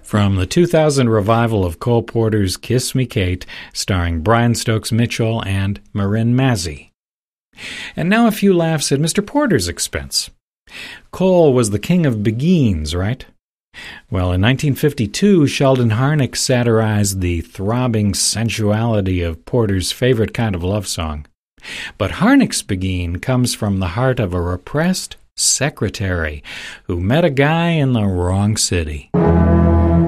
from the 2000 revival of Cole Porter's Kiss Me Kate, starring Brian Stokes Mitchell and Marin Mazzie. And now a few laughs at Mr. Porter's expense. Cole was the king of beguines, right? Well, in 1952, Sheldon Harnick satirized the throbbing sensuality of Porter's favorite kind of love song. But Harnick's beguine comes from the heart of a repressed secretary who met a guy in the wrong city.